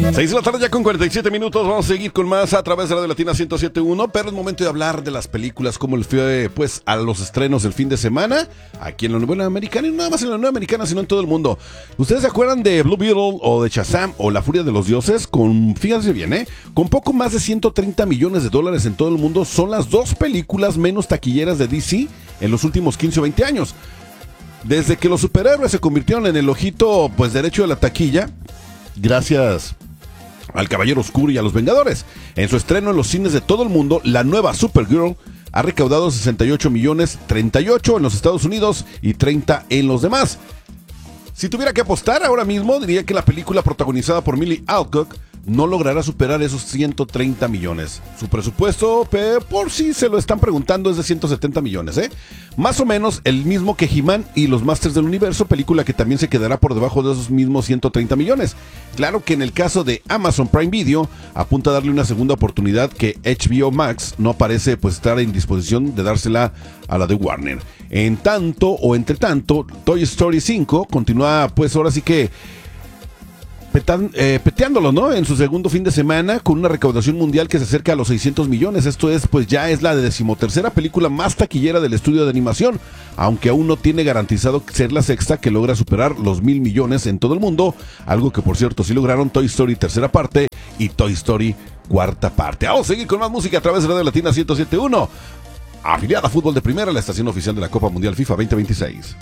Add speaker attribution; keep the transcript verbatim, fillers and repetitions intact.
Speaker 1: seis de la tarde ya con cuarenta y siete minutos, vamos a seguir con más a través de Radio Latina ciento siete punto uno, pero es momento de hablar de las películas, como el fue pues a los estrenos del fin de semana, aquí en la novela americana, y no nada más en la novela americana, sino en todo el mundo. ¿Ustedes se acuerdan de Blue Beetle o de Shazam o La Furia de los Dioses? Con, fíjense bien, ¿eh? Con poco más de ciento treinta millones de dólares en todo el mundo, son las dos películas menos taquilleras de D C en los últimos quince o veinte años. Desde que los superhéroes se convirtieron en el ojito pues derecho de la taquilla, gracias al Caballero Oscuro y a los Vengadores. En su estreno en los cines de todo el mundo, la nueva Supergirl ha recaudado sesenta y ocho millones, treinta y ocho en los Estados Unidos y treinta en los demás. Si tuviera que apostar ahora mismo, diría que la película protagonizada por Millie Alcock no logrará superar esos ciento treinta millones. Su presupuesto, por si se lo están preguntando, es de ciento setenta millones, ¿eh? Más o menos el mismo que He-Man y los Masters del Universo, película que también se quedará por debajo de esos mismos ciento treinta millones. Claro que en el caso de Amazon Prime Video, apunta a darle una segunda oportunidad que H B O Max no parece pues estar en disposición de dársela a la de Warner. En tanto o entre tanto, Toy Story cinco continúa pues ahora sí que Petan, eh, peteándolo, ¿no? En su segundo fin de semana con una recaudación mundial que se acerca a los seiscientos millones. Esto es, pues ya es la decimotercera película más taquillera del estudio de animación, aunque aún no tiene garantizado ser la sexta que logra superar los mil millones en todo el mundo, algo que por cierto sí lograron Toy Story tercera parte y Toy Story cuarta parte. Vamos a seguir con más música a través de Radio Latina ciento siete punto uno, afiliada a Fútbol de Primera, la estación oficial de la Copa Mundial FIFA veinte veintiséis.